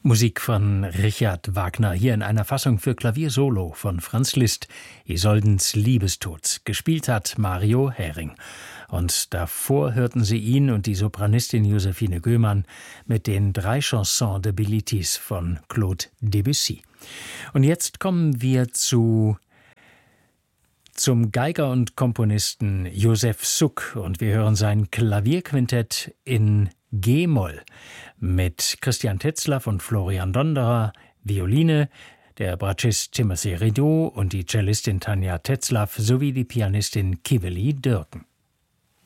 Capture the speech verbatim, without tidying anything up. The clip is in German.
Musik von Richard Wagner, hier in einer Fassung für Klavier-Solo von Franz Liszt, Isoldens Liebestod. Gespielt hat Mario Hering. Und davor hörten Sie ihn und die Sopranistin Josephine Göhmann mit den drei Chansons de Bilitis von Claude Debussy. Und jetzt kommen wir zu zum Geiger und Komponisten Josef Suk und wir hören sein Klavierquintett in G-Moll mit Christian Tetzlaff und Florian Donderer, Violine, der Bratschist Timothy Rideau und die Cellistin Tanja Tetzlaff sowie die Pianistin Kiveli Dürken.